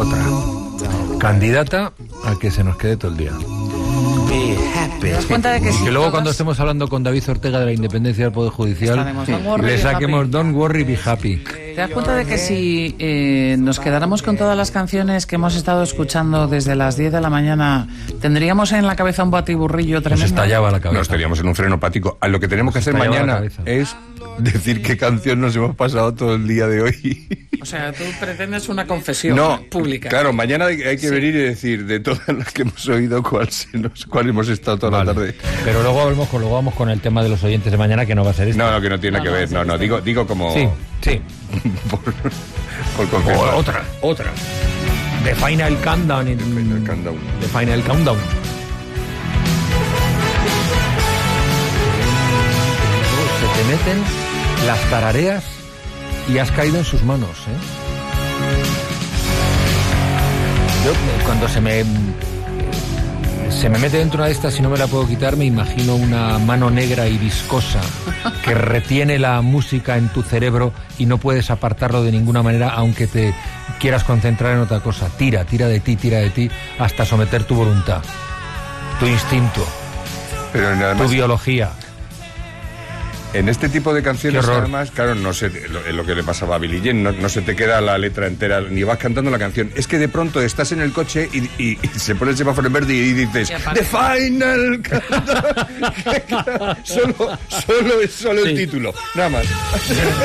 Otra. Candidata a que se nos quede todo el día. ¿Te das cuenta de que Y que luego cuando estemos hablando con David Ortega de la independencia del Poder Judicial, le saquemos Don't Worry, Be Happy. ¿Te das cuenta de que si nos quedáramos con todas las canciones que hemos estado escuchando desde las 10 de la mañana, tendríamos en la cabeza un batiburrillo tremendo? Nos estallaba la cabeza. Nos estaríamos en un freno hepático. Lo que tenemos que hacer mañana es decir qué canción nos hemos pasado todo el día de hoy. O sea, tú pretendes una confesión pública. Claro, mañana hay que venir y decir de todas las que hemos oído cuál hemos estado toda la tarde. Pero luego vamos con el tema de los oyentes de mañana, que no va a ser esto. No, que no tiene nada que ver. No, digo como... Sí. por confesar. Otra. The Final Countdown. The Final Countdown. Se te meten las tarareas y has caído en sus manos, Yo, cuando se me mete dentro una de estas y no me la puedo quitar, me imagino una mano negra y viscosa que retiene la música en tu cerebro y no puedes apartarlo de ninguna manera, aunque te quieras concentrar en otra cosa. Tira de ti, hasta someter tu voluntad, tu instinto, tu biología. En este tipo de canciones, además, claro, no sé, lo que le pasaba a Billie Jean, no se te queda la letra entera, ni vas cantando la canción. Es que de pronto estás en el coche y se pone el semáforo en verde y dices The Final Countdown. Solo el título, nada más.